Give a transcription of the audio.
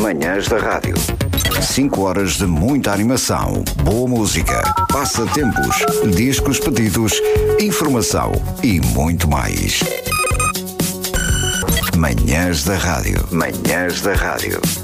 Manhãs da Rádio. 5 horas de muita animação, boa música, passatempos, discos pedidos, informação e muito mais. Manhãs da Rádio. Manhãs da Rádio.